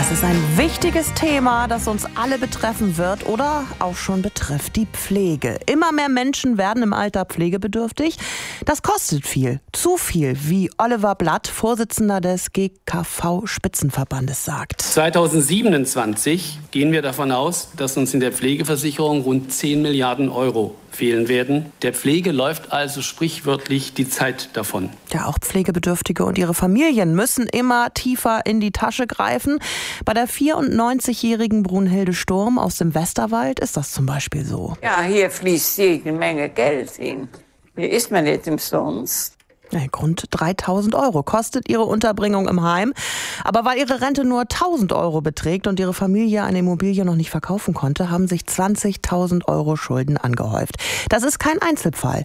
Das ist ein wichtiges Thema, das uns alle betreffen wird oder auch schon betrifft, die Pflege. Immer mehr Menschen werden im Alter pflegebedürftig. Das kostet viel, zu viel, wie Oliver Blatt, Vorsitzender des GKV-Spitzenverbandes, sagt. 2027 gehen wir davon aus, dass uns in der Pflegeversicherung rund 10 Milliarden Euro fehlen werden. Der Pflege läuft also sprichwörtlich die Zeit davon. Ja, auch Pflegebedürftige und ihre Familien müssen immer tiefer in die Tasche greifen. Bei der 94-jährigen Brunhilde Sturm aus dem Westerwald ist das zum Beispiel so. Ja, hier fließt jede Menge Geld hin. Hier ist man nicht umsonst. Rund 3.000 Euro kostet ihre Unterbringung im Heim. Aber weil ihre Rente nur 1.000 Euro beträgt und ihre Familie eine Immobilie noch nicht verkaufen konnte, haben sich 20.000 Euro Schulden angehäuft. Das ist kein Einzelfall.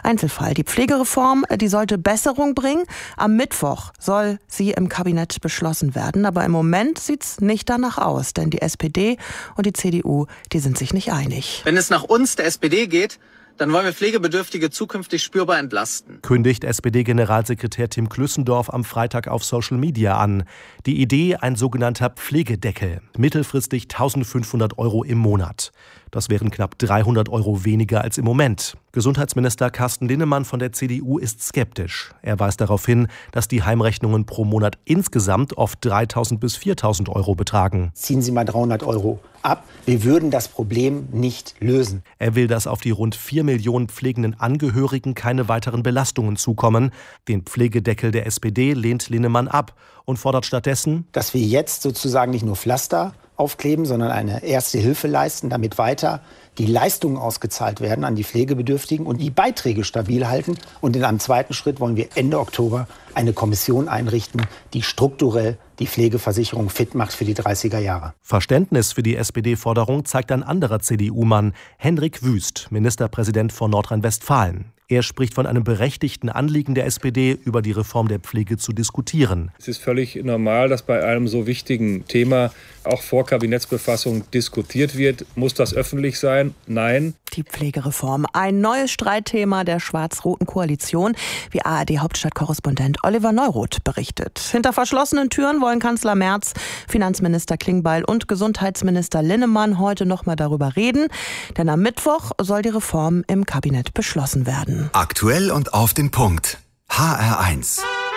Die Pflegereform, die sollte Besserung bringen. Am Mittwoch soll sie im Kabinett beschlossen werden. Aber im Moment sieht's nicht danach aus, denn die SPD und die CDU, die sind sich nicht einig. Wenn es nach uns, der SPD, geht, dann wollen wir Pflegebedürftige zukünftig spürbar entlasten. Kündigt SPD-Generalsekretär Tim Klüssendorf am Freitag auf Social Media an. Die Idee, ein sogenannter Pflegedeckel. Mittelfristig 1.500 Euro im Monat. Das wären knapp 300 Euro weniger als im Moment. Gesundheitsminister Carsten Linnemann von der CDU ist skeptisch. Er weist darauf hin, dass die Heimrechnungen pro Monat insgesamt oft 3.000 bis 4.000 Euro betragen. Ziehen Sie mal 300 Euro ab. Wir würden das Problem nicht lösen. Er will, dass auf die rund 4 Millionen pflegenden Angehörigen keine weiteren Belastungen zukommen. Den Pflegedeckel der SPD lehnt Linnemann ab und fordert stattdessen, dass wir jetzt sozusagen nicht nur Pflaster aufkleben, sondern eine erste Hilfe leisten, damit weiter die Leistungen ausgezahlt werden an die Pflegebedürftigen und die Beiträge stabil halten. Und in einem zweiten Schritt wollen wir Ende Oktober eine Kommission einrichten, die strukturell die Pflegeversicherung fit macht für die 30er Jahre. Verständnis für die SPD-Forderung zeigt ein anderer CDU-Mann, Hendrik Wüst, Ministerpräsident von Nordrhein-Westfalen. Er spricht von einem berechtigten Anliegen der SPD, über die Reform der Pflege zu diskutieren. Es ist völlig normal, dass bei einem so wichtigen Thema auch vor Kabinettsbefassung diskutiert wird. Muss das öffentlich sein? Nein. Die Pflegereform, ein neues Streitthema der schwarz-roten Koalition, wie ARD-Hauptstadtkorrespondent Oliver Neuroth berichtet. Hinter verschlossenen Türen wollen Kanzler Merz, Finanzminister Klingbeil und Gesundheitsminister Linnemann heute noch mal darüber reden. Denn am Mittwoch soll die Reform im Kabinett beschlossen werden. Aktuell und auf den Punkt. HR1.